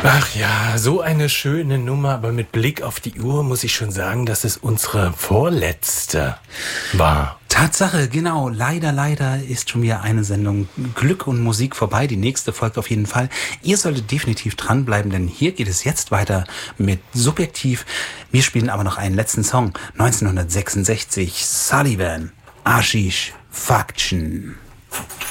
Ach ja, so eine schöne Nummer, aber mit Blick auf die Uhr muss ich schon sagen, dass es unsere vorletzte war. Tatsache, genau. Leider ist schon wieder eine Sendung Glück und Musik vorbei. Die nächste folgt auf jeden Fall. Ihr solltet definitiv dranbleiben, denn hier geht es jetzt weiter mit Subjektiv. Wir spielen aber noch einen letzten Song. 1966, Sullivan, Ashish Faction.